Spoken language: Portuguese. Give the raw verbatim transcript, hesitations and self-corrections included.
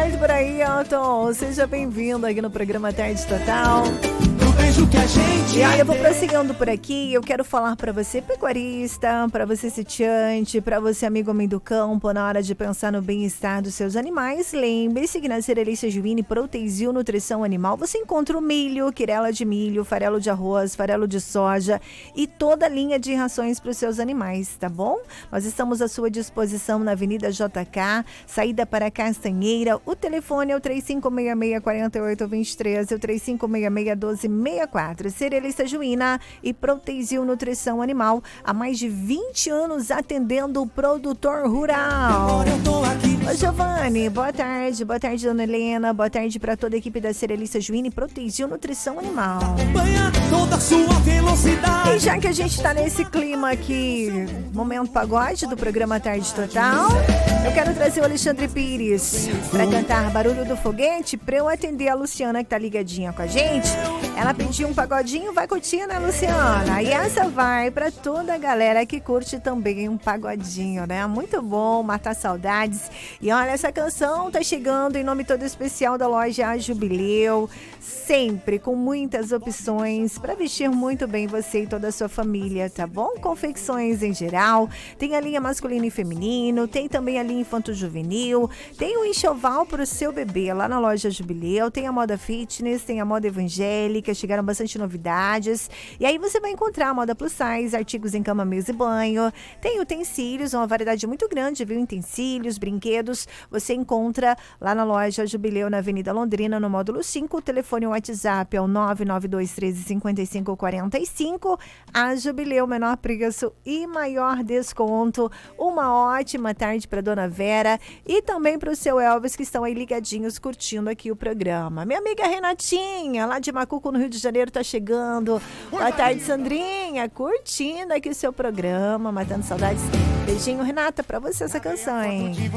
certo por aí, Elton? Seja bem-vindo aqui no programa Tarde Total. Que a gente e olha, eu vou prosseguindo por aqui. Eu quero falar para você, pecuarista, para você sitiante, para você amigo homem do campo, na hora de pensar no bem-estar dos seus animais, lembre-se que na Cerealiça Juíne Proteizil Nutrição Animal você encontra o milho, quirela de milho, farelo de arroz, farelo de soja e toda a linha de rações para os seus animais, tá bom? Nós estamos à sua disposição na Avenida J K, saída para Castanheira. O telefone é o três cinco seis seis, quatro oito dois três, o três cinco seis seis, um dois seis quatro. Cerealista Juína e Proteizil Nutrição Animal, há mais de vinte anos atendendo o produtor rural. Ô Giovanni, boa tarde, boa tarde dona Helena, boa tarde para toda a equipe da Cerealista Juína e Proteizil Nutrição Animal. Toda sua velocidade. E já que a gente tá nesse clima aqui, momento pagode do programa Tarde Total, eu quero trazer o Alexandre Pires para cantar Barulho do Foguete, para eu atender a Luciana que tá ligadinha com a gente. Ela pediu um pagodinho, vai curtir, né, Luciana? E essa vai para toda a galera que curte também um pagodinho, né? Muito bom, matar saudades. E olha, essa canção tá chegando em nome todo especial da loja A Jubileu, sempre com muitas opções para vestir muito bem você e toda a sua família, tá bom? Confecções em geral, tem a linha masculino e feminino, tem também a linha infanto-juvenil, tem o enxoval para o seu bebê lá na loja Jubileu, tem a moda fitness, tem a moda evangélica, chegaram bastante novidades. E aí você vai encontrar a moda plus size, artigos em cama, mesa e banho, tem utensílios, uma variedade muito grande, viu? Utensílios, brinquedos, você encontra lá na loja Jubileu, na Avenida Londrina, no módulo cinco, o telefone e o WhatsApp é o nove nove dois um três, cinco cinco quatro cinco. A Jubileu, menor preço e maior desconto. Uma ótima tarde para dona Vera e também para o seu Elvis, que estão aí ligadinhos curtindo aqui o programa. Minha amiga Renatinha, lá de Macuco, no Rio de Janeiro, tá chegando. Boa tarde, Sandrinha, curtindo aqui o seu programa, matando saudades. Beijinho, Renata, para você essa canção, hein?